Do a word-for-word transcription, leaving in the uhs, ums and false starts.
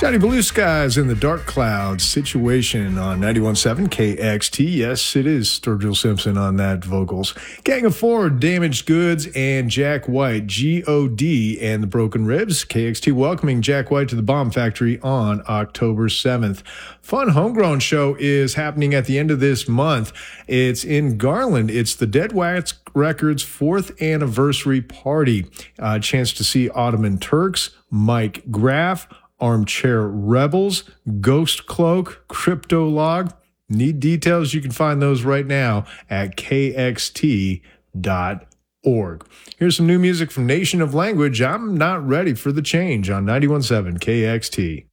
Johnny Blue Skies in the Dark Clouds Situation on ninety-one point seven K X T. Yes, it is Sturgill Simpson on that vocals. Gang of Four, Damaged Goods, and Jack White, G O D and the Broken Ribs. K X T welcoming Jack White to the Bomb Factory on October seventh. Fun Homegrown show is happening at the end of this month. It's in Garland. It's the Dead Wax Records fourth anniversary party. A uh, chance to see Ottoman Turks, Mike Graff, Armchair Rebels, Ghost Cloak, Cryptolog. Need details? You can find those right now at K X T dot org. Here's some new music from Nation of Language. I'm Not Ready for the Change on ninety-one point seven K X T.